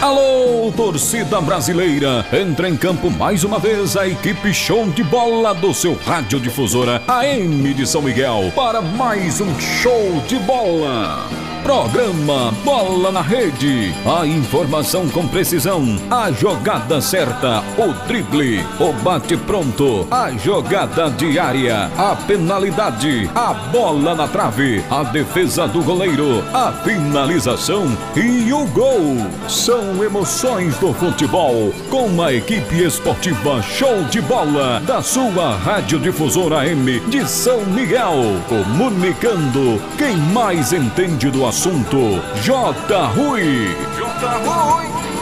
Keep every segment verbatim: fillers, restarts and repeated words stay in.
Alô, torcida brasileira! Entra em campo mais uma vez a equipe show de bola do seu radiodifusora A M de São Miguel para mais um show de bola. Programa Bola na Rede. A informação com precisão, a jogada certa, o drible, o bate pronto, a jogada diária, a penalidade, a bola na trave, a defesa do goleiro, a finalização e o gol. São emoções do futebol com a equipe esportiva Show de Bola da sua radiodifusora A M de São Miguel. Comunicando quem mais entende do assunto. J. Rui. J. Rui.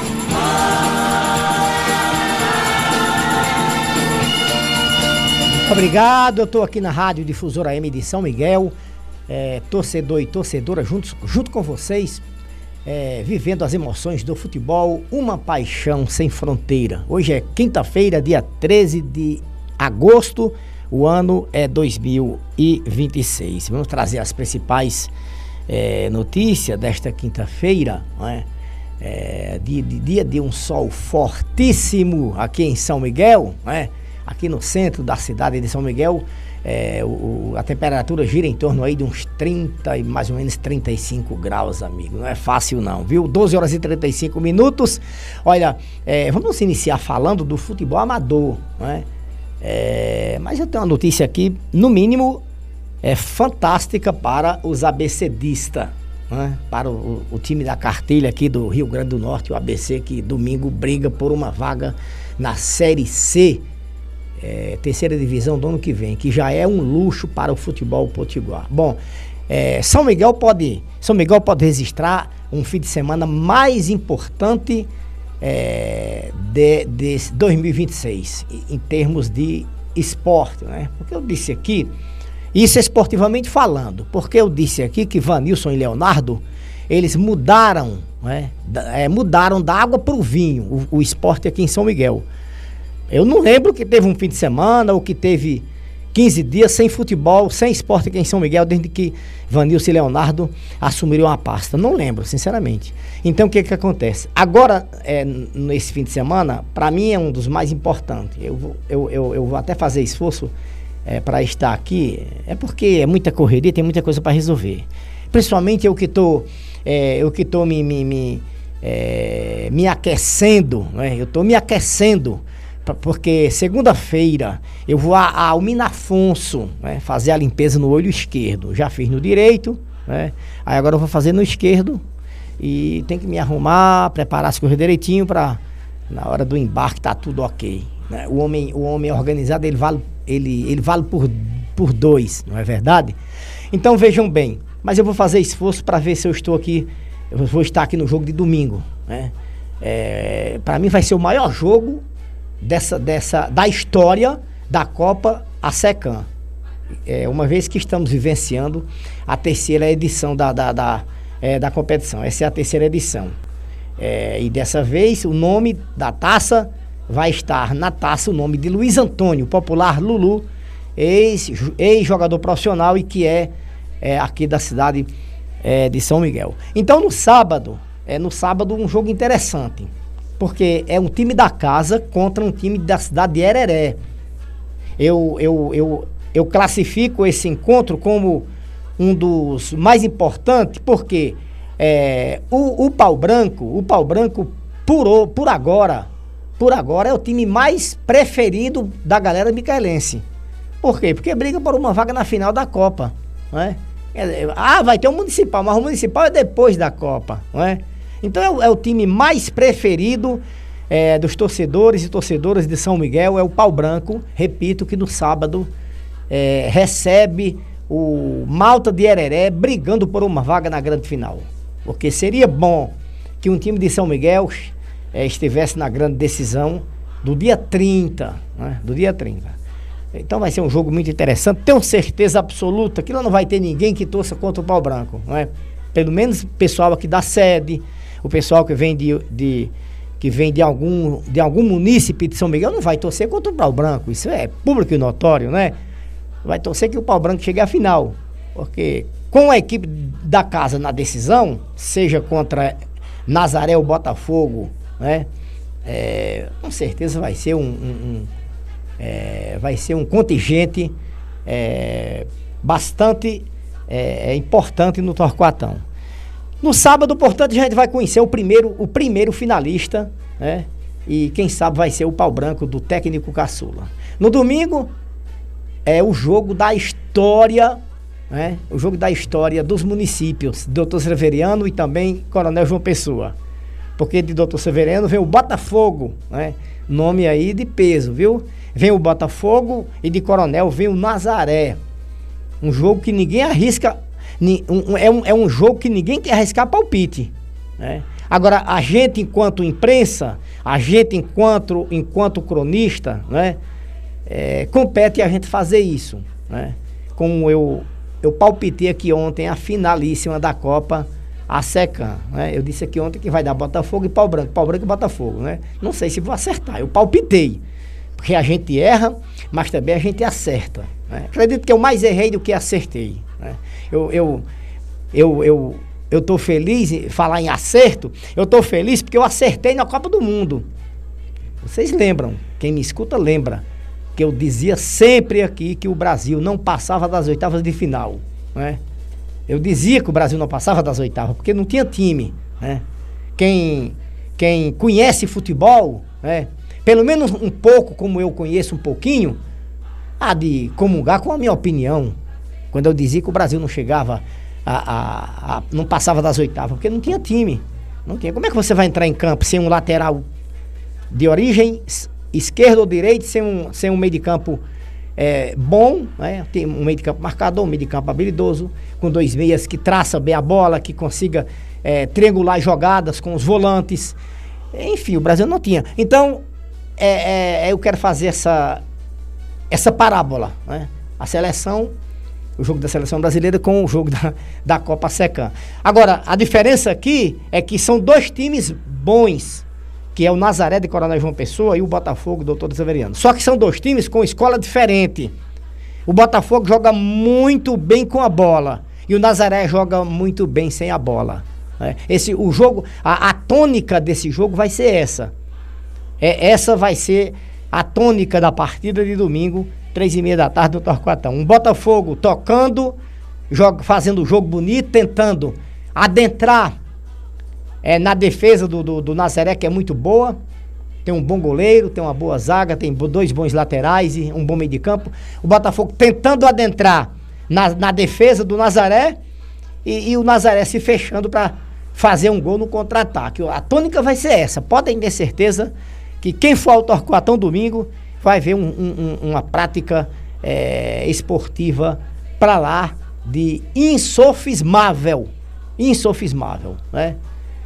Obrigado, eu estou aqui na Rádio Difusora A M de São Miguel, é, torcedor e torcedora juntos, junto com vocês, é, vivendo as emoções do futebol, uma paixão sem fronteira. Hoje é quinta-feira, dia treze de agosto, o ano é dois mil e vinte e seis. Vamos trazer as principais É, notícia desta quinta-feira, não é? É, dia, de, dia de um sol fortíssimo aqui em São Miguel, não é? Aqui no centro da cidade de São Miguel, é, o, a temperatura gira em torno aí de uns trinta e mais ou menos trinta e cinco graus, amigo. Não é fácil não, viu? doze horas e trinta e cinco minutos. Olha, é, vamos iniciar falando do futebol amador, não é? É, mas eu tenho uma notícia aqui, no mínimo, é fantástica para os abecedistas, né? Para o, o time da cartilha aqui do Rio Grande do Norte, o A B C, que domingo briga por uma vaga na Série C, é, terceira divisão do ano que vem, que já é um luxo para o futebol potiguar. Bom, é, São Miguel pode, São Miguel pode registrar um fim de semana mais importante é, de, de dois mil e vinte e seis, em termos de esporte, né? Porque eu disse aqui, isso esportivamente falando, porque eu disse aqui que Vanilson e Leonardo, eles mudaram, né, é, mudaram da água para o vinho, o, o esporte aqui em São Miguel. Eu não lembro que teve um fim de semana ou que teve quinze dias sem futebol, sem esporte aqui em São Miguel, desde que Vanilson e Leonardo assumiram a pasta. Não lembro, sinceramente. Então, o que que acontece? Agora, é, nesse fim de semana, para mim é um dos mais importantes. Eu vou, eu, eu, eu vou até fazer esforço É, para estar aqui, é porque é muita correria, tem muita coisa para resolver. Principalmente eu que estou é, eu que estou me, me, me, é, me aquecendo, né? Eu estou me aquecendo, pra, porque segunda-feira eu vou a, a Almina Afonso, né? Fazer a limpeza no olho esquerdo. Já fiz no direito, né? Aí agora eu vou fazer no esquerdo e tem que me arrumar, preparar as coisas direitinho para na hora do embarque tá tudo ok, né? O homem, o homem organizado, ele vale Ele, ele vale por, por dois, não é verdade? Então vejam bem, mas eu vou fazer esforço para ver se eu estou aqui, eu vou estar aqui no jogo de domingo, né? É, para mim vai ser o maior jogo dessa, dessa, da história da Copa ASECAM. É, uma vez que estamos vivenciando a terceira edição da, da, da, é, da competição, essa é a terceira edição. É, e dessa vez o nome da taça vai estar na taça o nome de Luiz Antônio, popular Lulu, ex, ex-jogador profissional e que é, é aqui da cidade é, de São Miguel. Então no sábado, é no sábado um jogo interessante, porque é um time da casa contra um time da cidade de Hereré. Eu, eu, eu, eu classifico esse encontro como um dos mais importantes, porque é, o, o Pau Branco, o Pau Branco por, por agora... Por agora é o time mais preferido da galera micaelense. Por quê? Porque briga por uma vaga na final da Copa, não é? Ah, vai ter um municipal, mas o municipal é depois da Copa, não é? Então é o, é o time mais preferido é, dos torcedores e torcedoras de São Miguel, é o Pau Branco, repito, que no sábado é, recebe o Malta de Hereré brigando por uma vaga na grande final. Porque seria bom que um time de São Miguel É, estivesse na grande decisão do dia trinta, né? Do dia trinta. Então vai ser um jogo muito interessante. Tenho certeza absoluta que lá não vai ter ninguém que torça contra o Pau Branco, não é? Pelo menos o pessoal aqui da sede, o pessoal que vem de, de, que vem de algum, de algum munícipe de São Miguel não vai torcer contra o Pau Branco. Isso é público e notório, né? Vai torcer que o Pau Branco chegue à final. Porque com a equipe da casa na decisão, seja contra Nazaré, o Botafogo, né? É, com certeza vai ser um, um, um é, vai ser um contingente é, bastante é, importante no Torquatão. No sábado, portanto, a gente vai conhecer o primeiro, o primeiro finalista, né? E quem sabe vai ser o pau branco do técnico caçula. No domingo, é o jogo da história, né? O jogo da história dos municípios, doutor Severiano e também Coronel João Pessoa. Porque de doutor Severiano vem o Botafogo, né? Nome aí de peso, viu? Vem o Botafogo e de Coronel vem o Nazaré. Um jogo que ninguém arrisca, um, é, um, é um jogo que ninguém quer arriscar palpite, né? Agora, a gente enquanto imprensa, a gente enquanto, enquanto cronista, né? É, compete a gente fazer isso, né? Como eu, eu palpitei aqui ontem a finalíssima da Copa, a Secam, né? Eu disse aqui ontem que vai dar Botafogo e Pau Branco, Pau Branco e Botafogo, né? Não sei se vou acertar, eu palpitei, porque a gente erra, mas também a gente acerta, né? Acredito que eu mais errei do que acertei, né? Eu, eu, eu, eu, eu tô feliz em falar em acerto, eu tô feliz porque eu acertei na Copa do Mundo. Vocês lembram, quem me escuta lembra, que eu dizia sempre aqui que o Brasil não passava das oitavas de final, né? Eu dizia que o Brasil não passava das oitavas, porque não tinha time, né? Quem, quem conhece futebol, né? Pelo menos um pouco, como eu conheço um pouquinho, há de comungar com a minha opinião, quando eu dizia que o Brasil não chegava, a, a, a, não passava das oitavas, porque não tinha time, não tinha. Como é que você vai entrar em campo sem um lateral de origem esquerdo ou direito, sem um, sem um meio de campo é, bom, né? Tem um meio de campo marcador, um meio de campo habilidoso, com dois meias que traça bem a bola, que consiga é, triangular jogadas com os volantes. Enfim, o Brasil não tinha. Então, é, é, eu quero fazer essa, essa parábola, né? A seleção, o jogo da seleção brasileira com o jogo da, da Copa Secam. Agora, a diferença aqui é que são dois times bons, que é o Nazaré de Coronel João Pessoa e o Botafogo do doutor Severiano. Só que são dois times com escola diferente. O Botafogo joga muito bem com a bola e o Nazaré joga muito bem sem a bola, né? Esse, o jogo, a, a tônica desse jogo vai ser essa. É, essa vai ser a tônica da partida de domingo, três e meia da tarde no Torquatão. Um Botafogo tocando, joga, fazendo o jogo bonito, tentando adentrar É, na defesa do, do, do Nazaré, que é muito boa. Tem um bom goleiro, tem uma boa zaga, tem dois bons laterais e um bom meio de campo. O Botafogo tentando adentrar na, na defesa do Nazaré e, e o Nazaré se fechando para fazer um gol no contra-ataque. A tônica vai ser essa. Podem ter certeza que quem for ao Torquatão domingo vai ver um, um, uma prática é, esportiva para lá de insofismável. Insofismável, né?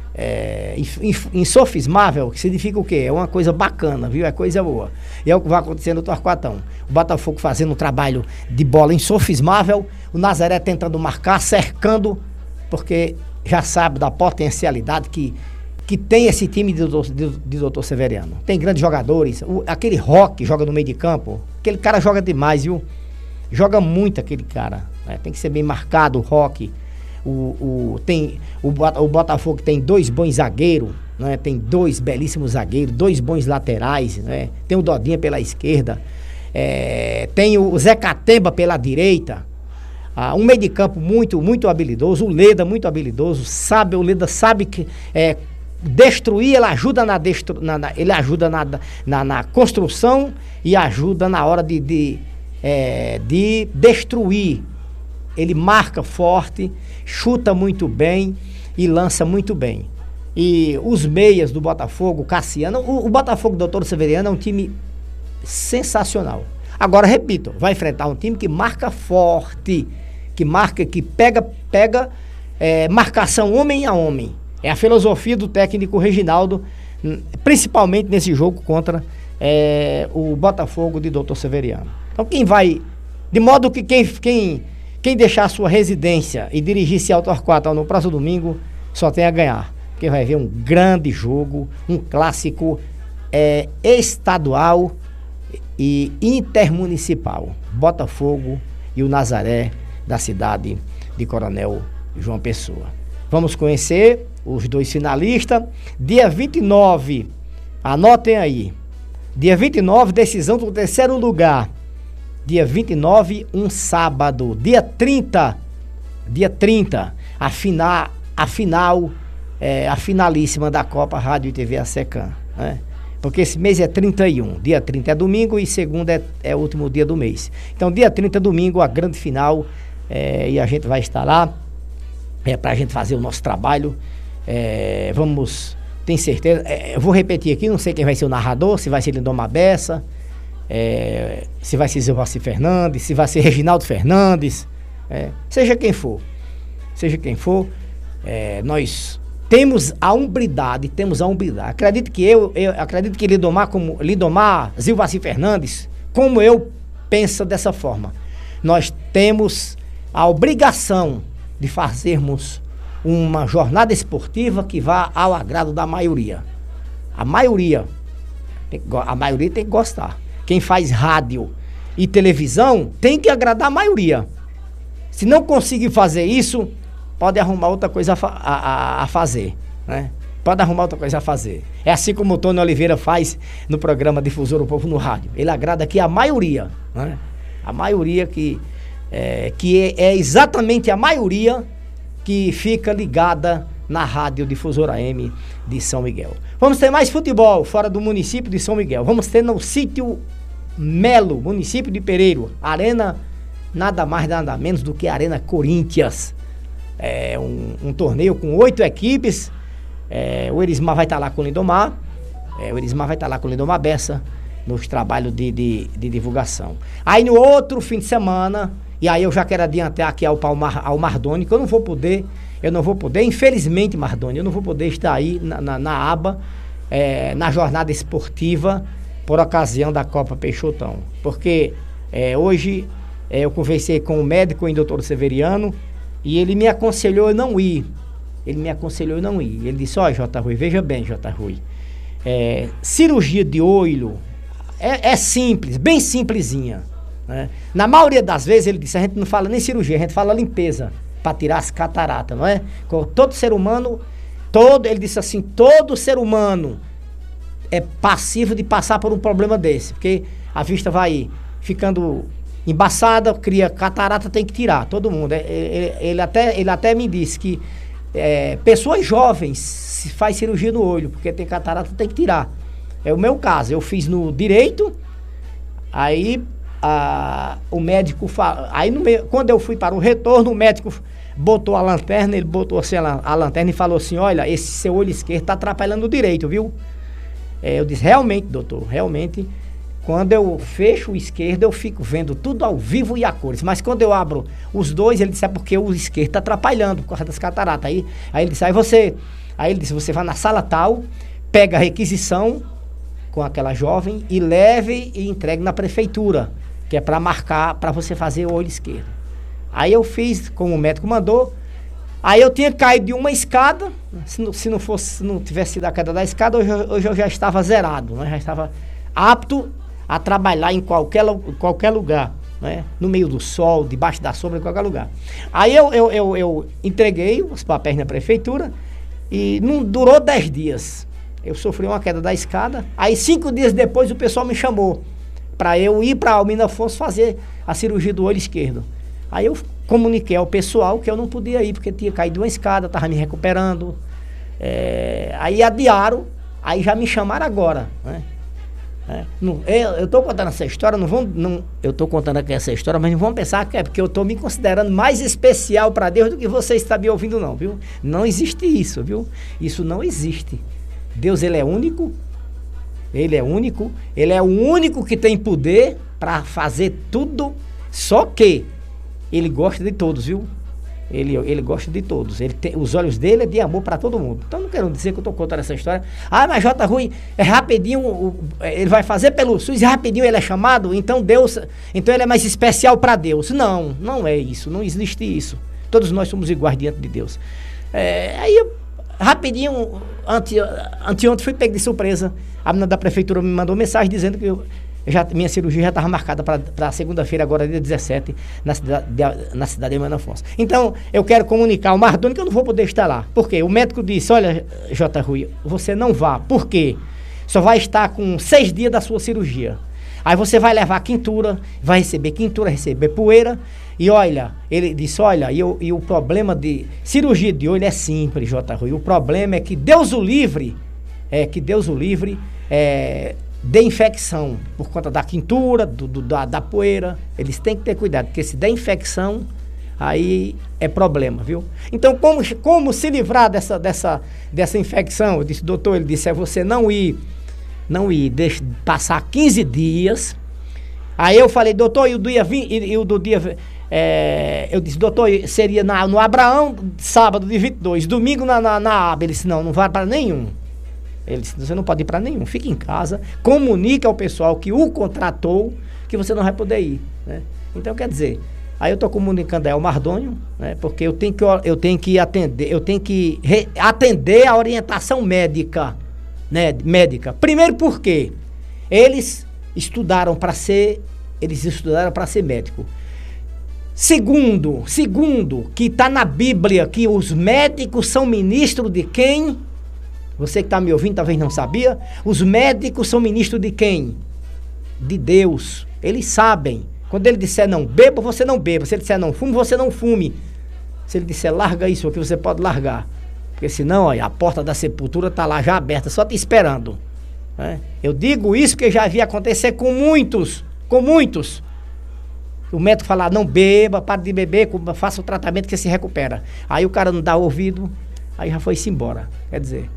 É, insofismável, que significa o quê? É uma coisa bacana, viu? É coisa boa. E é o que vai acontecer no Torquatão. O Botafogo fazendo um trabalho de bola insofismável, o Nazaré tentando marcar, cercando, porque já sabe da potencialidade que, que tem esse time de, de, de doutor Severiano. Tem grandes jogadores, o, aquele Roque joga no meio de campo, aquele cara joga demais, viu? Joga muito aquele cara, né? Tem que ser bem marcado o Roque. O, o, tem, o, o Botafogo tem dois bons zagueiros, né? Tem dois belíssimos zagueiros, dois bons laterais, né? Tem o Dodinha pela esquerda, é, tem o Zé Catemba pela direita, ah, um meio de campo muito, muito habilidoso, o Leda muito habilidoso, sabe, o Leda sabe que é, destruir, ele ajuda na, destru, na, na ele ajuda na, na, na construção e ajuda na hora de, de, é, de destruir. Ele marca forte, chuta muito bem e lança muito bem. E os meias do Botafogo, Cassiano, o, o Botafogo do doutor Severiano é um time sensacional. Agora, repito, vai enfrentar um time que marca forte, que marca, que pega, pega é, marcação homem a homem. É a filosofia do técnico Reginaldo, principalmente nesse jogo contra é, o Botafogo de doutor Severiano. Então, quem vai... De modo que quem... quem Quem deixar a sua residência e dirigir-se ao Torquatão no próximo domingo, só tem a ganhar. Porque vai ver um grande jogo, um clássico é, estadual e intermunicipal. Botafogo e o Nazaré da cidade de Coronel João Pessoa. Vamos conhecer os dois finalistas. Dia vinte e nove, anotem aí. Dia vinte e nove, decisão do terceiro lugar. Dia vinte e nove, um sábado. Dia trinta, dia trinta, a, fina, a final, é, a finalíssima da Copa Rádio e T V ASECAM, né? Porque esse mês é trinta e um, dia trinta é domingo e segunda é, é o último dia do mês. Então, dia trinta, domingo, a grande final, é, e a gente vai estar lá, é, pra gente fazer o nosso trabalho. É, vamos, tem certeza, é, eu vou repetir aqui, não sei quem vai ser o narrador, se vai ser Lindomar Bessa, é, se vai ser Zilvaci Fernandes, se vai ser Reginaldo Fernandes, é, seja quem for, seja quem for, é, nós temos a umbridade, temos a umbridade. Acredito que eu, eu acredito que Lindomar, como Lindomar, Zilvaci Fernandes, como eu penso dessa forma, nós temos a obrigação de fazermos uma jornada esportiva que vá ao agrado da maioria. A maioria, a maioria tem que gostar. Quem faz rádio e televisão tem que agradar a maioria. Se não conseguir fazer isso, pode arrumar outra coisa a, a, a fazer, né? Pode arrumar outra coisa a fazer. É assim como o Tony Oliveira faz no programa Difusor do Povo no rádio. Ele agrada aqui a maioria, né? A maioria que, é, que é, é exatamente a maioria que fica ligada na Rádio Difusora A M de São Miguel. Vamos ter mais futebol fora do município de São Miguel. Vamos ter no sítio Melo, município de Pereiro. Arena, nada mais, nada menos do que a Arena Corinthians. É um, um torneio com oito equipes. É, o Erismar vai estar lá com o Lindomar. É, o Erismar vai estar lá com o Lindomar Bessa nos trabalhos de, de, de divulgação. Aí no outro fim de semana, e aí eu já quero adiantar aqui ao, Mar, ao Mardoni, que eu não vou poder, eu não vou poder, infelizmente, Mardoni, eu não vou poder estar aí na, na, na aba, é, na jornada esportiva, por ocasião da Copa Peixotão. Porque é, hoje é, eu conversei com o médico, o doutor Severiano, e ele me aconselhou a não ir. Ele me aconselhou a não ir. Ele disse, ó, J. Rui, veja bem, J. Rui, é, cirurgia de olho é, é simples, bem simplesinha, né? Na maioria das vezes, ele disse, a gente não fala nem cirurgia, a gente fala limpeza, para tirar as cataratas, não é? Todo ser humano, todo, ele disse assim, todo ser humano é passivo de passar por um problema desse, porque a vista vai ficando embaçada, cria catarata, tem que tirar, todo mundo. Ele, ele, até, ele até me disse que é, pessoas jovens se faz cirurgia no olho, porque tem catarata, tem que tirar. É o meu caso, eu fiz no direito, aí a, o médico, fa, aí no meio, quando eu fui para o retorno, o médico botou a lanterna, ele botou assim a, a lanterna e falou assim, olha, esse seu olho esquerdo está atrapalhando o direito, viu? É, eu disse, realmente, doutor, realmente, quando eu fecho o esquerdo, eu fico vendo tudo ao vivo e a cores. Mas quando eu abro os dois, ele disse, é porque o esquerdo está atrapalhando por causa das cataratas. Aí, aí ele disse, aí você, aí ele disse, você vai na sala tal, pega a requisição com aquela jovem e leve e entregue na prefeitura, que é para marcar, para você fazer o olho esquerdo. Aí eu fiz como o médico mandou. Aí eu tinha caído de uma escada, se não, se não fosse, se não tivesse sido a queda da escada, hoje, hoje eu já estava zerado, né? Já estava apto a trabalhar em qualquer, qualquer lugar, né? No meio do sol, debaixo da sombra, em qualquer lugar. Aí eu, eu, eu, eu entreguei os papéis na prefeitura e não durou dez dias. Eu sofri uma queda da escada, aí cinco dias depois o pessoal me chamou para eu ir para Almina Afonso fazer a cirurgia do olho esquerdo. Aí eu comuniquei ao pessoal que eu não podia ir, porque tinha caído uma escada, estava me recuperando. É, aí adiaram, aí já me chamaram agora, né? É, não, eu estou contando essa história, não vão, não, eu estou contando aqui essa história, mas não vão pensar que é porque eu estou me considerando mais especial para Deus do que você está me ouvindo, não, viu? Não existe isso, viu? Isso não existe. Deus, ele é único, ele é único, ele é o único que tem poder para fazer tudo, só que ele gosta de todos, viu? Ele, ele gosta de todos. Ele tem, os olhos dele é de amor para todo mundo. Então não quero dizer que eu estou contando essa história. Ah, mas J. Rui, é rapidinho, o, ele vai fazer pelo SUS e rapidinho ele é chamado, então Deus, então ele é mais especial para Deus. Não, não é isso, não existe isso. Todos nós somos iguais diante de Deus. É, aí eu, rapidinho, ante, anteontem fui pego de surpresa. A menina da prefeitura me mandou mensagem dizendo que eu, já, minha cirurgia já estava marcada para segunda-feira, agora dia dezessete, na cidade, de, na cidade de Mano Afonso. Então, eu quero comunicar ao Mardoni que eu não vou poder estar lá. Por quê? O médico disse, olha, J. Rui, você não vá. Por quê? Só vai estar com seis dias da sua cirurgia. Aí você vai levar quintura, vai receber quintura, receber poeira. E olha, ele disse, olha, e, eu, e o problema de cirurgia de olho é simples, J. Rui. O problema é que Deus o livre, é que Deus o livre, é... de infecção, por conta da quintura, do, do, da, da poeira. Eles têm que ter cuidado, porque se der infecção, aí é problema, viu? Então, como, como se livrar dessa, dessa, dessa infecção? Eu disse, doutor, ele disse, é você não ir, não ir, deixa passar quinze dias. Aí eu falei, doutor, e o dia vinte, e, e o do dia, é, eu disse, doutor, seria na, no Abraão, sábado de vinte e dois, domingo na, na, na Aba. Ele disse, não, não vai para nenhum. Ele disse, você não pode ir para nenhum, fique em casa, comunique ao pessoal que o contratou que você não vai poder ir, né? Então, quer dizer, aí eu estou comunicando aí ao Mardônio, né? Porque eu tenho que, eu tenho que atender, eu tenho que re, atender a orientação médica, né? Médica. Primeiro porque eles estudaram para ser, eles estudaram para ser médico. Segundo, segundo, que está na Bíblia que os médicos são ministros de quem? Você que está me ouvindo talvez não sabia. Os médicos são ministros de quem? De Deus. Eles sabem. Quando ele disser não beba, você não beba. Se ele disser não fume, você não fume. Se ele disser larga isso aqui, você pode largar. Porque senão, olha, a porta da sepultura está lá já aberta, só te esperando, né? Eu digo isso porque já vi acontecer com muitos. Com muitos. O médico falar, não beba, para de beber, faça o tratamento que se recupera. Aí o cara não dá ouvido, aí já foi-se embora. Quer dizer...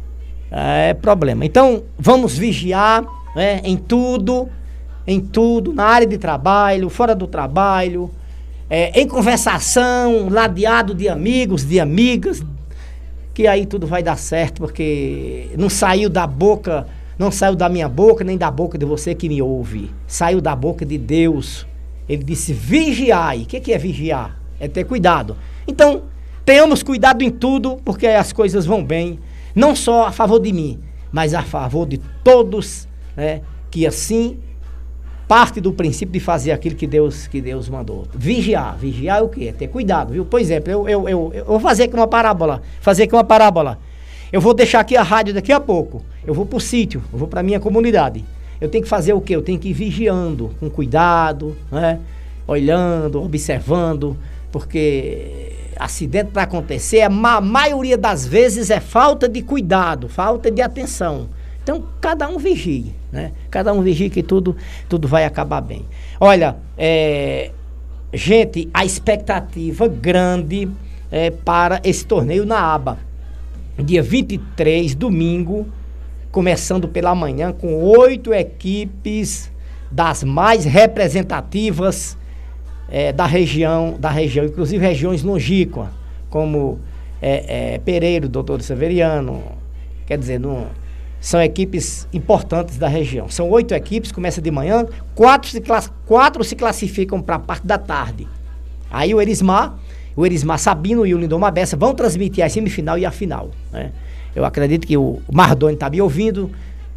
é problema. Então, vamos vigiar, né, em tudo, em tudo, na área de trabalho, fora do trabalho, é, em conversação, ladeado de amigos, de amigas, que aí tudo vai dar certo, porque não saiu da boca, não saiu da minha boca, nem da boca de você que me ouve, saiu da boca de Deus. Ele disse, vigiai. O que, que é vigiar? É ter cuidado. Então, tenhamos cuidado em tudo, porque as coisas vão bem. Não só a favor de mim, mas a favor de todos, né? Que assim parte do princípio de fazer aquilo que Deus, que Deus mandou. Vigiar. Vigiar é o quê? É ter cuidado, viu? Por exemplo, eu, eu, eu, eu vou fazer aqui uma parábola. Fazer aqui uma parábola. Eu vou deixar aqui a rádio daqui a pouco. Eu vou pro sítio, eu vou pra minha comunidade. Eu tenho que fazer o quê? Eu tenho que ir vigiando, com cuidado, né? Olhando, observando, porque... acidente para acontecer, a ma maioria das vezes é falta de cuidado, falta de atenção. Então, cada um vigie, né? Cada um vigie que tudo, tudo vai acabar bem. Olha, é, gente, a expectativa grande é para esse torneio na Aba. Dia vinte e três, domingo, começando pela manhã, com oito equipes das mais representativas É, da região, da região, inclusive regiões longínquas, como é, é, Pereiro, Doutor Severiano, quer dizer, não, são equipes importantes da região. São oito equipes, começa de manhã, quatro se, class, quatro se classificam para a parte da tarde. Aí o Erismar, o Erismar Sabino e o Lindomar Bessa vão transmitir a semifinal e a final, né? Eu acredito que o Mardoni está me ouvindo,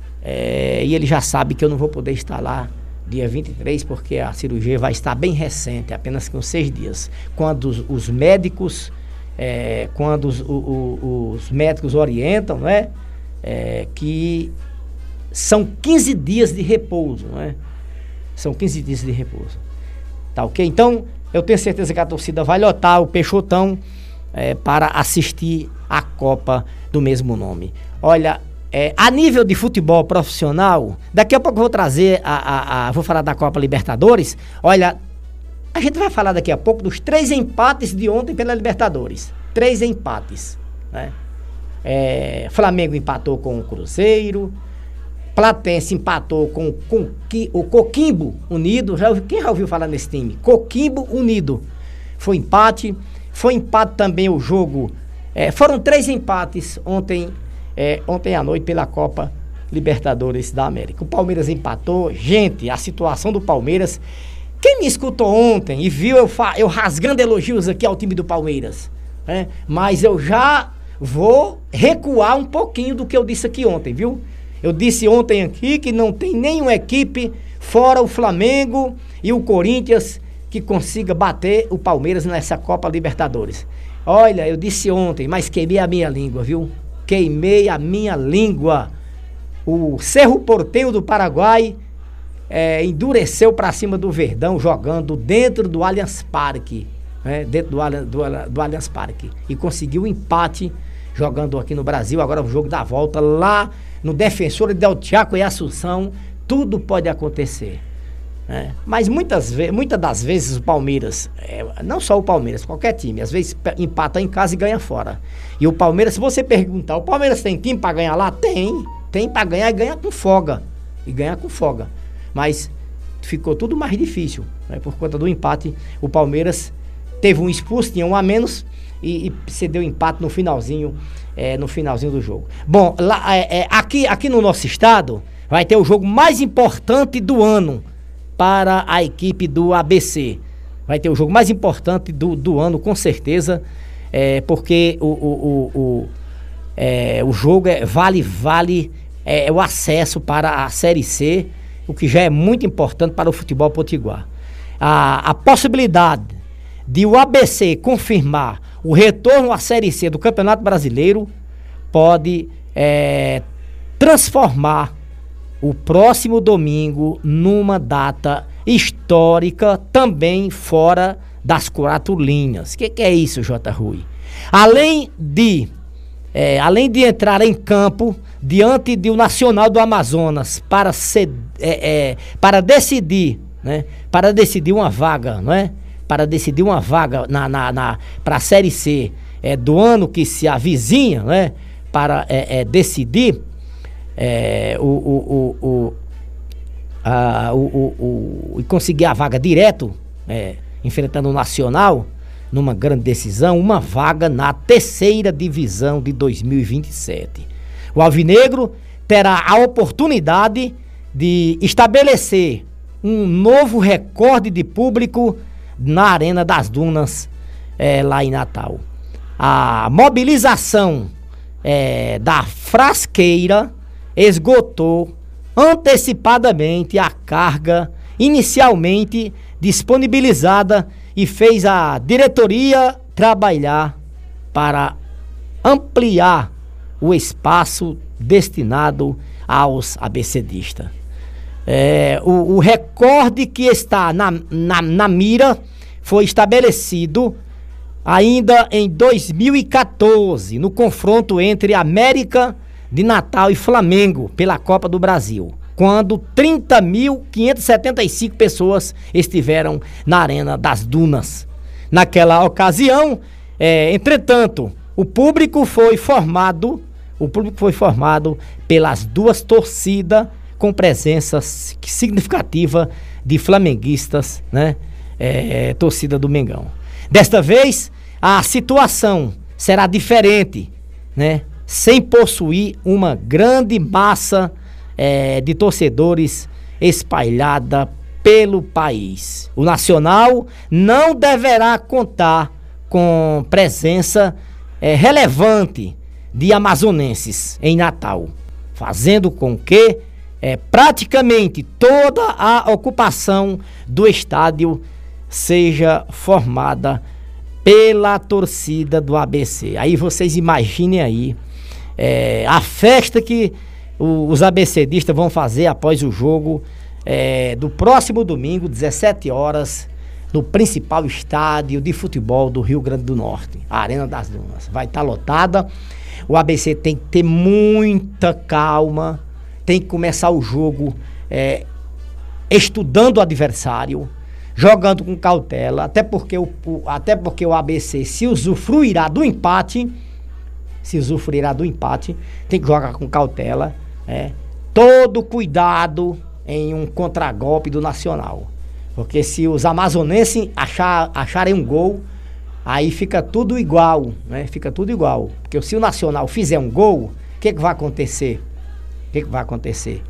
é, e ele já sabe que eu não vou poder estar lá dia vinte e três, porque a cirurgia vai estar bem recente, apenas com seis dias. Quando os, os médicos, é, quando os, o, o, os médicos orientam, né, é, que são quinze dias de repouso, né? São quinze dias de repouso. Tá ok? Então, eu tenho certeza que a torcida vai lotar o Peixotão é, para assistir a Copa do mesmo nome. Olha, É, a nível de futebol profissional, daqui a pouco eu vou trazer, a, a, a, vou falar da Copa Libertadores. Olha, a gente vai falar daqui a pouco dos três empates de ontem pela Libertadores. Três empates, né? É, Flamengo empatou com o Cruzeiro, Platense empatou com, com o Coquimbo Unido. Já, quem já ouviu falar nesse time? Coquimbo Unido. Foi empate. Foi empate também o jogo. É, foram três empates ontem. É, ontem à noite pela Copa Libertadores da América. O Palmeiras empatou. Gente, a situação do Palmeiras... Quem me escutou ontem e viu eu, eu rasgando elogios aqui ao time do Palmeiras, né? Mas eu já vou recuar um pouquinho do que eu disse aqui ontem, viu? Eu disse ontem aqui que não tem nenhuma equipe, fora o Flamengo e o Corinthians, que consiga bater o Palmeiras nessa Copa Libertadores. Olha, eu disse ontem, mas queimei a minha língua, viu? Queimei a minha língua. O Cerro Porteño do Paraguai é, endureceu para cima do Verdão, jogando dentro do Allianz Parque, né? Dentro do, Allianz, do, do Allianz Parque. E conseguiu um empate jogando aqui no Brasil. Agora o jogo da volta lá no Defensor del Chaco e Assunção. Tudo pode acontecer. É, mas muitas, ve- muitas das vezes o Palmeiras, é, não só o Palmeiras, qualquer time, às vezes pe- empata em casa e ganha fora. E o Palmeiras, se você perguntar, o Palmeiras tem time pra ganhar lá? Tem, tem pra ganhar e ganha com folga. E ganha com folga. Mas ficou tudo mais difícil, né? Por conta do empate. O Palmeiras teve um expulso, tinha um a menos e, e cedeu empate no finalzinho, é, no finalzinho do jogo. Bom, lá, é, é, aqui, aqui no nosso estado vai ter o jogo mais importante do ano para a equipe do A B C. Vai ter o jogo mais importante do, do ano, com certeza, é, porque o, o, o, o, é, o jogo é, vale, vale é, o acesso para a Série C, o que já é muito importante para o futebol potiguar. A, a possibilidade de o A B C confirmar o retorno à Série C do Campeonato Brasileiro pode é, transformar o próximo domingo numa data histórica também fora das quatro linhas. O que, que é isso, J. Rui? Além de, é, além de entrar em campo diante do Nacional do Amazonas para, ser, é, é, para decidir, né, para decidir uma vaga, não é? Para decidir uma vaga na, na, na, para a Série C é, do ano que se avizinha, né, para é, é, decidir É, o, o, o, o, a, o, o, o, e conseguir a vaga direto, é, enfrentando o Nacional, numa grande decisão, uma vaga na terceira divisão de dois mil e vinte e sete. O Alvinegro terá a oportunidade de estabelecer um novo recorde de público na Arena das Dunas, é, lá em Natal. A mobilização é, da Frasqueira esgotou antecipadamente a carga inicialmente disponibilizada e fez a diretoria trabalhar para ampliar o espaço destinado aos abecedistas. É, o, o recorde que está na, na, na mira foi estabelecido ainda em dois mil e quatorze, no confronto entre América de Natal e Flamengo pela Copa do Brasil, quando trinta mil quinhentas e setenta e cinco pessoas estiveram na Arena das Dunas. Naquela ocasião, é, entretanto, o público foi formado, o público foi formado pelas duas torcidas com presença significativa de flamenguistas, né? É, torcida do Mengão. Desta vez, a situação será diferente, né? Sem possuir uma grande massa é, de torcedores espalhada pelo país. O Nacional não deverá contar com presença é, relevante de amazonenses em Natal, fazendo com que é, praticamente toda a ocupação do estádio seja formada pela torcida do A B C. Aí vocês imaginem aí É, a festa que o, os abecedistas vão fazer após o jogo é, do próximo domingo, dezessete horas, no principal estádio de futebol do Rio Grande do Norte, a Arena das Dunas. Vai estar lotada. O A B C tem que ter muita calma, tem que começar o jogo é, estudando o adversário, jogando com cautela, até porque o, o, até porque o A B C se usufruirá do empate. se usufruirá do empate, tem que jogar com cautela, é, todo cuidado em um contragolpe do Nacional, porque se os amazonenses achar, acharem um gol, aí fica tudo igual, né? Fica tudo igual, porque se o Nacional fizer um gol, o que que vai acontecer? O que que vai acontecer?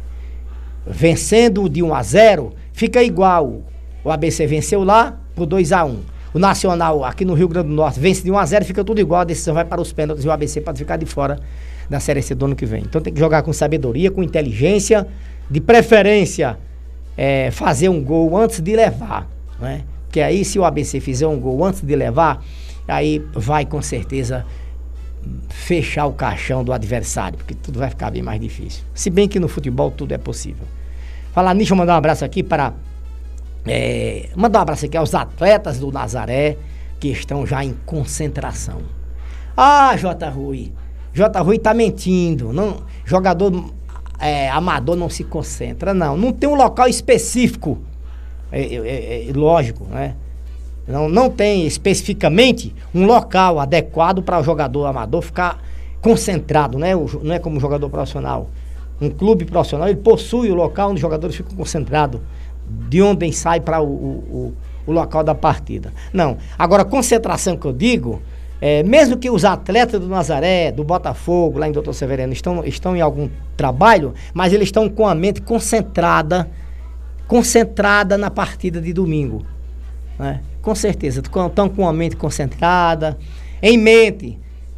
Vencendo de um a zero, fica igual, o A B C venceu lá por dois a um. O Nacional, aqui no Rio Grande do Norte, vence de um a zero, fica tudo igual, a decisão vai para os pênaltis e o A B C pode ficar de fora da Série C do ano que vem. Então tem que jogar com sabedoria, com inteligência, de preferência é, fazer um gol antes de levar, né? Porque aí se o A B C fizer um gol antes de levar, aí vai com certeza fechar o caixão do adversário, porque tudo vai ficar bem mais difícil. Se bem que no futebol tudo é possível. Falar nisso, eu mandar um abraço aqui para... É, mandar um abraço aqui aos atletas do Nazaré, que estão já em concentração. Ah, J. Rui, J. Rui tá mentindo. Não, jogador é, amador não se concentra, não. Não tem um local específico, é, é, é, lógico, né? Não, não tem especificamente um local adequado para o jogador amador ficar concentrado, né? O, não é como um jogador profissional. Um clube profissional, ele possui o local onde os jogadores ficam concentrados, de onde sai para o, o, o local da partida. Não. Agora, concentração que eu digo, é, mesmo que os atletas do Nazaré, do Botafogo, lá em doutor Severiano, estão, estão em algum trabalho, mas eles estão com a mente concentrada, concentrada na partida de domingo, né? Com certeza, estão com a mente concentrada, em mente,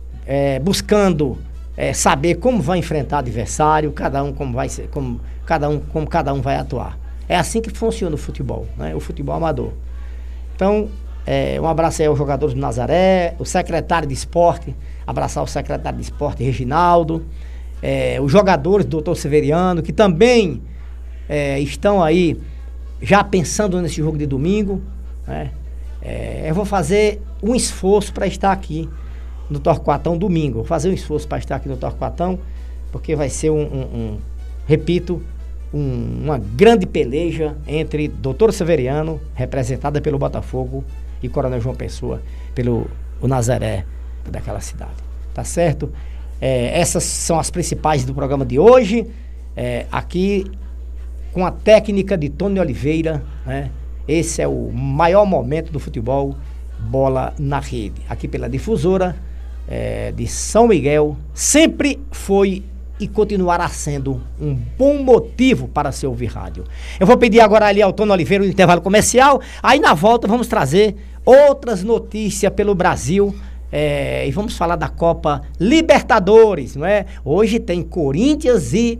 é, buscando é, saber como vai enfrentar o adversário, cada um como vai ser, como cada um, como cada um vai atuar. É assim que funciona o futebol, né? O futebol amador. Então, é, um abraço aí aos jogadores do Nazaré, o secretário de esporte, abraçar o secretário de esporte, Reginaldo, é, os jogadores do doutor Severiano, que também é, estão aí já pensando nesse jogo de domingo, né? É, eu vou fazer um esforço para estar aqui no Torquatão domingo. Vou fazer um esforço para estar aqui no Torquatão, porque vai ser um, um, um repito, um, uma grande peleja entre doutor Severiano, representada pelo Botafogo, e Coronel João Pessoa, pelo o Nazaré daquela cidade. Tá certo? É, essas são as principais do programa de hoje. É, aqui com a técnica de Tony Oliveira, né? Esse é o maior momento do futebol, bola na rede. Aqui pela difusora é, de São Miguel, sempre foi e continuará sendo um bom motivo para se ouvir rádio. Eu vou pedir agora ali ao Tony Oliveira o intervalo comercial, aí na volta vamos trazer outras notícias pelo Brasil, é, e vamos falar da Copa Libertadores, não é? Hoje tem Corinthians e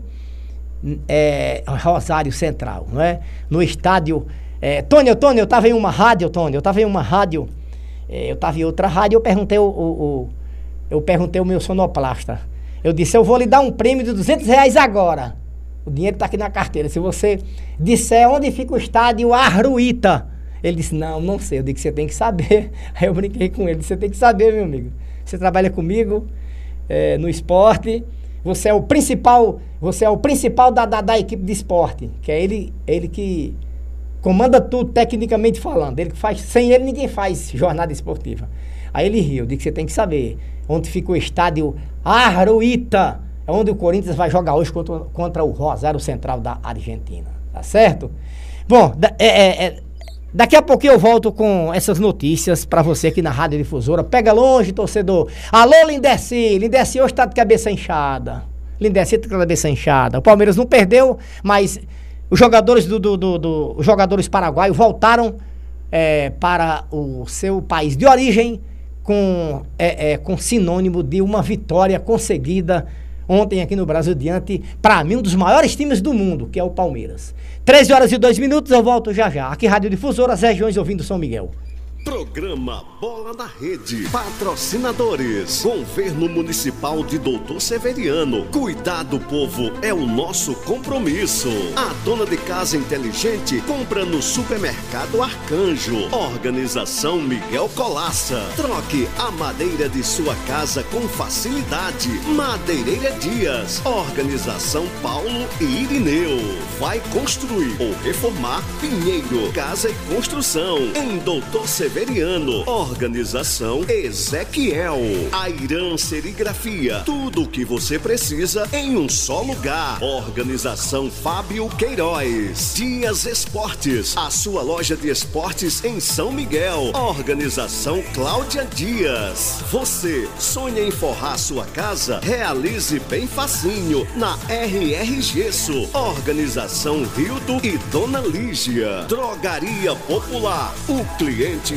é, Rosário Central, não é? No estádio... É, Tony, Tony, eu tava em uma rádio, Tony, eu tava em uma rádio, é, eu tava em outra rádio, eu perguntei o, o, o, eu perguntei o meu sonoplasta, eu disse, eu vou lhe dar um prêmio de duzentos reais agora, o dinheiro tá aqui na carteira, se você disser onde fica o estádio Arruíta, ele disse, não, não sei, eu disse, você tem que saber, aí eu brinquei com ele, você tem que saber, meu amigo, você trabalha comigo, é, no esporte, você é o principal, você é o principal da, da, da equipe de esporte, que é ele, ele que... comanda tudo, tecnicamente falando. Ele faz, sem ele, ninguém faz jornada esportiva. Aí ele riu, disse que você tem que saber onde fica o estádio Arruíta, é onde o Corinthians vai jogar hoje contra, contra o Rosário Central da Argentina. Tá certo? Bom, da, é, é, é, daqui a pouquinho eu volto com essas notícias pra você aqui na Rádio Difusora. Pega longe, torcedor. Alô, Lindeci. Lindeci hoje tá de cabeça inchada. Lindeci tá de cabeça inchada. O Palmeiras não perdeu, mas... Os jogadores, do, do, do, do, os jogadores paraguaios voltaram é, para o seu país de origem com, é, é, com sinônimo de uma vitória conseguida ontem aqui no Brasil diante, para mim, um dos maiores times do mundo, que é o Palmeiras. treze horas e dois minutos, eu volto já já. Aqui Rádio Difusora, as regiões ouvindo São Miguel. Programa Bola na Rede. Patrocinadores: Governo Municipal de doutor Severiano. Cuidar do povo é o nosso compromisso. A dona de casa inteligente compra no Supermercado Arcanjo. Organização Miguel Colaça. Troque a madeira de sua casa com facilidade. Madeireira Dias. Organização Paulo e Irineu. Vai construir ou reformar? Pinheiro Casa e Construção. Em doutor Severiano. Severiano, Organização Ezequiel, Airan Serigrafia, tudo o que você precisa em um só lugar. Organização Fábio Queiroz, Dias Esportes, a sua loja de esportes em São Miguel. Organização Cláudia Dias. Você sonha em forrar sua casa? Realize bem facinho na R R Gesso. Organização Rildo e Dona Lígia. Drogaria Popular, o cliente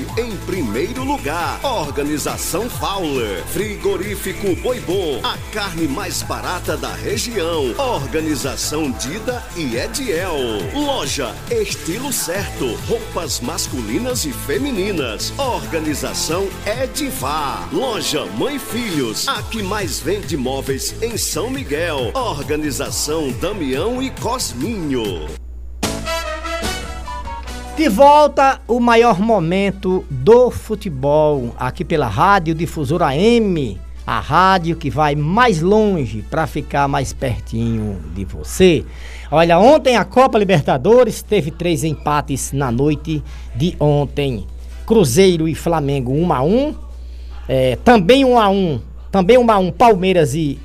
sempre em primeiro lugar. Organização Fowler, Frigorífico Boi Bom, a carne mais barata da região. Organização Dida e Ediel. Loja Estilo Certo, roupas masculinas e femininas. Organização Edivar. Loja Mãe Filhos, a que mais vende móveis em São Miguel. Organização Damião e Cosminho. De volta, o maior momento do futebol, aqui pela Rádio Difusora A M, a rádio que vai mais longe para ficar mais pertinho de você. Olha, ontem a Copa Libertadores teve três empates na noite de ontem. Cruzeiro e Flamengo um a um, é, também um a um, também um a um Palmeiras e,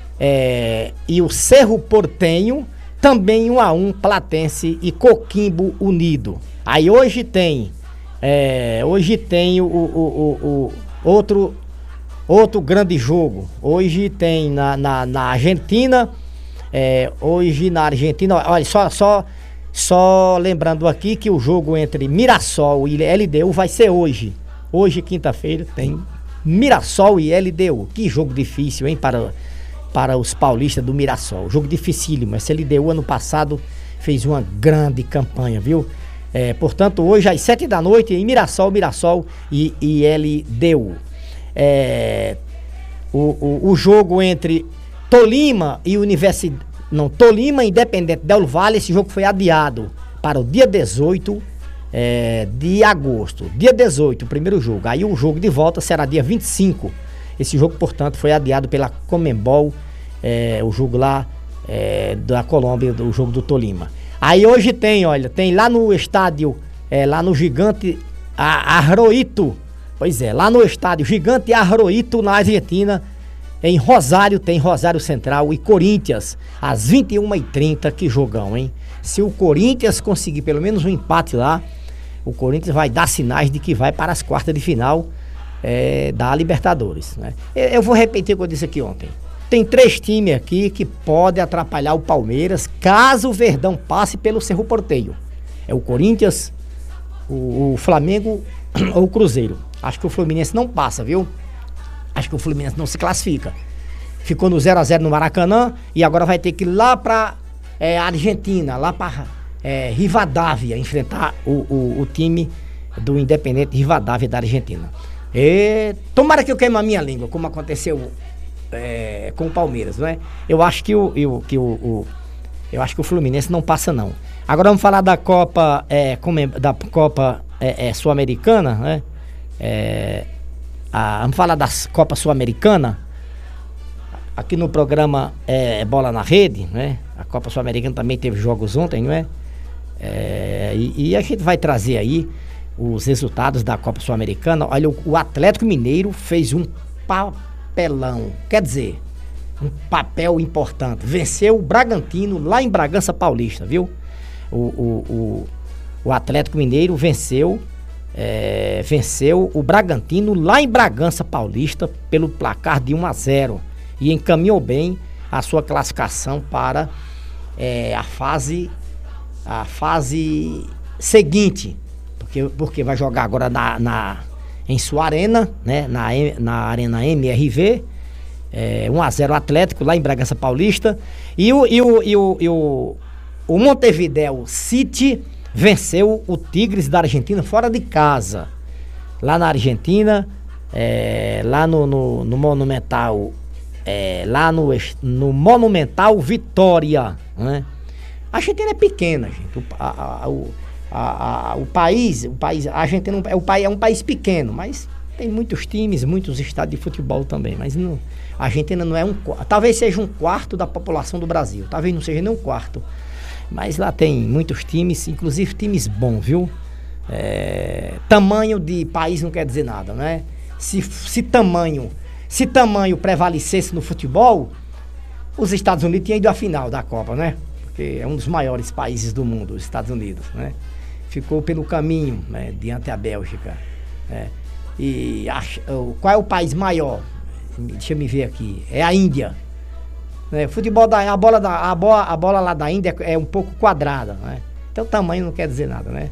é, e o Cerro Porteño, também um a um Platense e Coquimbo Unido. Aí hoje tem, é, hoje tem o, o, o, o outro, outro grande jogo. Hoje tem na, na, na Argentina, é, hoje na Argentina, olha, só, só, só lembrando aqui que o jogo entre Mirassol e L D U vai ser hoje. Hoje, quinta-feira, tem Mirassol e L D U. Que jogo difícil, hein, para, para os paulistas do Mirassol. Jogo dificílimo, mas L D U ano passado fez uma grande campanha, viu? É, portanto, hoje às sete da noite em Mirassol, Mirassol e, e L D U. É, o, o, o jogo entre Tolima e Universidade... Não, Tolima e Independente Del Valle, esse jogo foi adiado para o dia dezoito é, de agosto. Dia dezoito, o primeiro jogo. Aí o jogo de volta será dia vinte e cinco. Esse jogo, portanto, foi adiado pela Conmebol, é, o jogo lá é, da Colômbia, o jogo do Tolima. Aí hoje tem, olha, tem lá no estádio, é, lá no Gigante Arroito, pois é, lá no estádio Gigante Arroito, na Argentina, em Rosário, tem Rosário Central e Corinthians, às vinte e uma e trinta, que jogão, hein? Se o Corinthians conseguir pelo menos um empate lá, o Corinthians vai dar sinais de que vai para as quartas de final é, da Libertadores, né? Eu, eu vou repetir o que eu disse aqui ontem. Tem três times aqui que podem atrapalhar o Palmeiras caso o Verdão passe pelo Cerro Porteño. É o Corinthians, o, o Flamengo ou o Cruzeiro. Acho que o Fluminense não passa, viu? Acho que o Fluminense não se classifica. Ficou no zero a zero no Maracanã e agora vai ter que ir lá pra é, Argentina, lá pra é, Rivadavia, enfrentar o, o, o time do Independente Rivadavia da Argentina. E tomara que eu queime a minha língua, como aconteceu É, com o Palmeiras, não é? Eu acho que o, eu, que o, o eu acho que o Fluminense não passa, não. Agora vamos falar da Copa é, como, da Copa é, é, Sul-Americana, né? É, a, vamos falar da Copa Sul-Americana aqui no programa é, Bola na Rede, né? A Copa Sul-Americana também teve jogos ontem, não é? É e, e a gente vai trazer aí os resultados da Copa Sul-Americana. Olha, o, o Atlético Mineiro fez um papelão, quer dizer, um papel importante. Venceu o Bragantino lá em Bragança Paulista, viu? O, o, o, o Atlético Mineiro venceu, é, venceu o Bragantino lá em Bragança Paulista pelo placar de um a zero e encaminhou bem a sua classificação para é, a fase a fase seguinte, porque, porque vai jogar agora na, na em sua arena, né, na, na Arena M R V, é, um a zero Atlético lá em Bragança Paulista, e o, e o, e o, e o, o Montevideo City venceu o Tigres da Argentina fora de casa, lá na Argentina, é, lá no, no, no Monumental, é, lá no, no Monumental Vitória, né? A Argentina é pequena, gente, o, a, a, o A, a, o país, o país, a Argentina é, o país, é um país pequeno, mas tem muitos times, muitos estádios de futebol também, mas não, a Argentina não é um, talvez seja um quarto da população do Brasil, talvez não seja nem um quarto, mas lá tem muitos times, inclusive times bons, viu? É, tamanho de país não quer dizer nada, né? Se, se tamanho, se tamanho prevalecesse no futebol, os Estados Unidos tinham ido à final da Copa, né? Porque é um dos maiores países do mundo, os Estados Unidos, né? Ficou pelo caminho, né, diante da Bélgica, né? E a, qual é o país maior? Deixa eu me ver aqui. É a Índia, né? Futebol da a bola da a bola, a bola lá da Índia é um pouco quadrada, né? Então tamanho não quer dizer nada, né?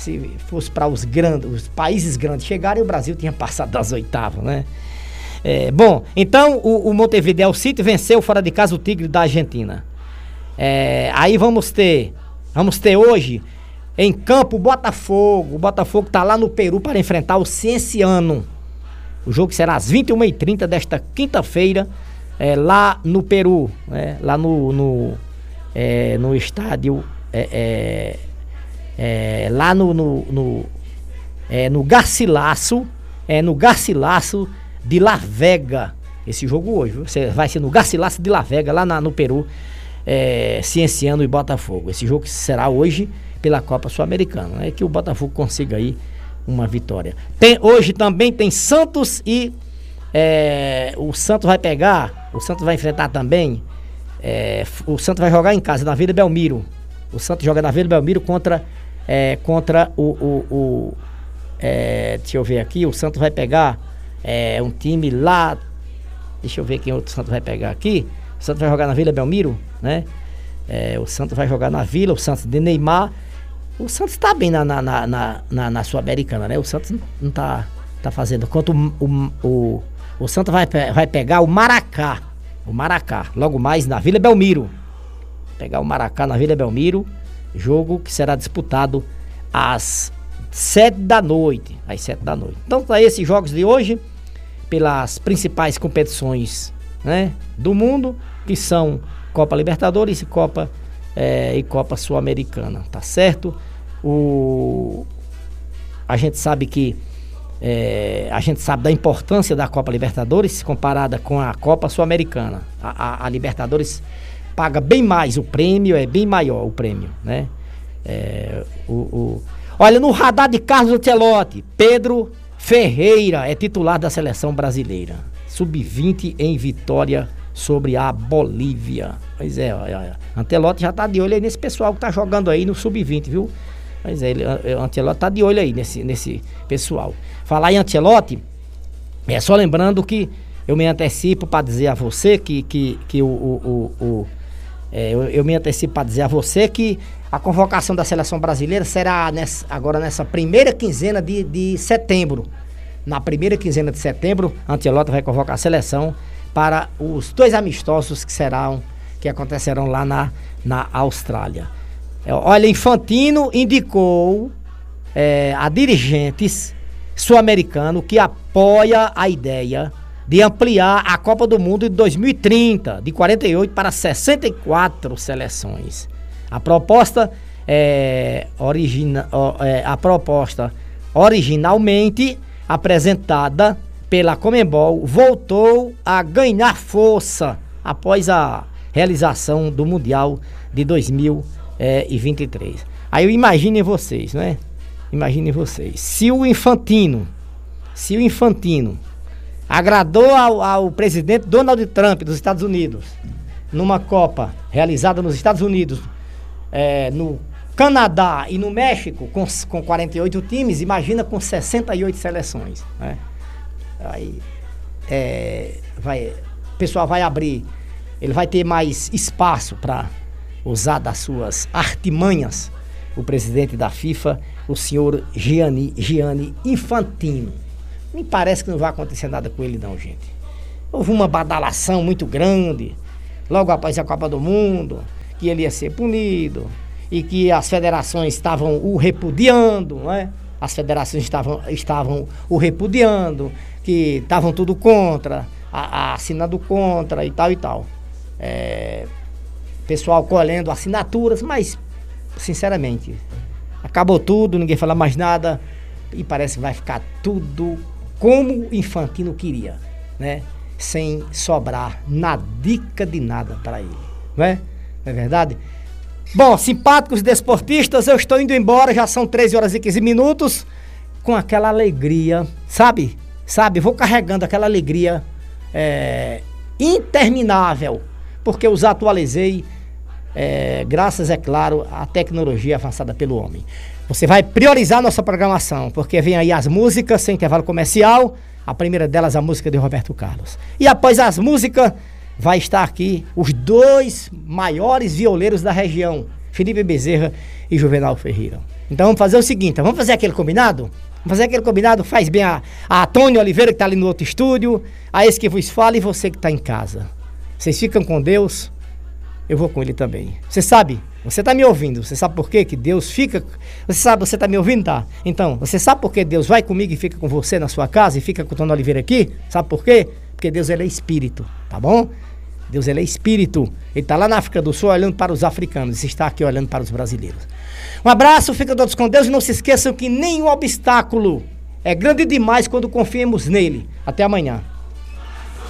se fosse para os grandes, os países grandes chegarem, o Brasil tinha passado das oitavas, né? É, bom, então o, o Montevideo City venceu fora de casa o Tigre da Argentina. É, aí vamos ter, vamos ter hoje em campo o Botafogo. O Botafogo está lá no Peru para enfrentar o Cienciano. O jogo será às vinte e uma e trinta desta quinta-feira, é, lá no Peru, né? Lá no, no, é, no estádio, é, é, é, lá no, no, no, é, no Garcilaso, é, no Garcilaso de La Vega. Esse jogo hoje, viu? Vai ser no Garcilaso de La Vega, lá na, no Peru, é, Cienciano e Botafogo. Esse jogo será hoje pela Copa Sul-Americana, é que o Botafogo consiga aí uma vitória. Tem, hoje também tem Santos e é, o Santos vai pegar, o Santos vai enfrentar também, é, o Santos vai jogar em casa, na Vila Belmiro. O Santos joga na Vila Belmiro contra, é, contra o, o, o é, deixa eu ver aqui, o Santos vai pegar é, um time lá, deixa eu ver quem outro Santos vai pegar aqui. O Santos vai jogar na Vila Belmiro, né? É, o Santos vai jogar na Vila, o Santos de Neymar. O Santos tá bem na, na, na, na, na Sul-Americana, né? O Santos não tá, tá fazendo. Enquanto o, o, o, o Santos vai, vai pegar o Maracá. O Maracá, logo mais na Vila Belmiro. Pegar o Maracá na Vila Belmiro. Jogo que será disputado às sete da noite. Às sete da noite. Então tá esses jogos de hoje. Pelas principais competições, né, do mundo, que são Copa Libertadores e Copa, é, e Copa Sul-Americana, tá certo? O, a gente sabe que é, a gente sabe da importância da Copa Libertadores comparada com a Copa Sul-Americana. A, a, a Libertadores paga bem mais, o prêmio é bem maior, o prêmio, né? É, o, o, olha, no radar de Carlos Ancelotti, Pedro Ferreira é titular da seleção brasileira, sub vinte em vitória sobre a Bolívia. Pois é, olha, Ancelotti já tá de olho aí nesse pessoal que tá jogando aí no sub vinte, viu? Pois é, ele, o Ancelotti tá de olho aí nesse, nesse pessoal. Falar em Ancelotti, é só lembrando que eu me antecipo para dizer a você que, que, que o, o, o, o é, eu, eu me antecipo para dizer a você que a convocação da seleção brasileira será nessa, agora nessa primeira quinzena de, de setembro. Na primeira quinzena de setembro, Ancelotti vai convocar a seleção para os dois amistosos que serão, que acontecerão lá na, na Austrália. É, olha, Infantino indicou é, a dirigentes sul-americano que apoia a ideia de ampliar a Copa do Mundo de dois mil e trinta, de quarenta e oito para sessenta e quatro seleções. A proposta, é, origina, é, a proposta originalmente apresentada pela Conmebol voltou a ganhar força após a realização do Mundial de dois mil e vinte e três. Aí imaginem vocês, né? Imaginem vocês. Se o Infantino, se o Infantino agradou ao, ao presidente Donald Trump dos Estados Unidos numa Copa realizada nos Estados Unidos, é, no Canadá e no México, com, com quarenta e oito times, imagina com sessenta e oito seleções, né? Aí, é, vai, o pessoal vai abrir, ele vai ter mais espaço para usar das suas artimanhas, o presidente da FIFA, o senhor Gianni, Gianni Infantino. Me parece que não vai acontecer nada com ele não, gente. Houve uma badalação muito grande, logo após a Copa do Mundo, que ele ia ser punido, e que as federações estavam o repudiando, não é? As federações estavam, estavam o repudiando, que estavam tudo contra, a, a assinando contra e tal e tal. É, pessoal colhendo assinaturas, mas, sinceramente, acabou tudo, ninguém fala mais nada, e parece que vai ficar tudo como Infantino queria, né? Sem sobrar nadica de nada para ele, não é? Não é verdade? Bom, simpáticos desportistas, eu estou indo embora, já são treze horas e quinze minutos, com aquela alegria, sabe? Sabe, vou carregando aquela alegria é, interminável, porque eu os atualizei, é, graças, é claro, à tecnologia avançada pelo homem. Você vai priorizar nossa programação, porque vem aí as músicas sem intervalo comercial, a primeira delas a música de Roberto Carlos. E após as músicas, vai estar aqui os dois maiores violeiros da região, Felipe Bezerra e Juvenal Ferreira. Então vamos fazer o seguinte, vamos fazer aquele combinado? Vamos fazer aquele combinado, faz bem a, a Tônia Oliveira que tá ali no outro estúdio, a esse que vos fala e você que tá em casa. Vocês ficam com Deus, eu vou com ele também. Você sabe, você tá me ouvindo, você sabe por quê que Deus fica... Você sabe, você tá me ouvindo, tá? Então, você sabe por que Deus vai comigo e fica com você na sua casa e fica com o Tônia Oliveira aqui? Sabe por quê? Porque Deus, ele é espírito, tá bom? Deus, ele é espírito. Ele está lá na África do Sul olhando para os africanos e está aqui olhando para os brasileiros. Um abraço, fiquem todos com Deus e não se esqueçam que nenhum obstáculo é grande demais quando confiemos nele. Até amanhã.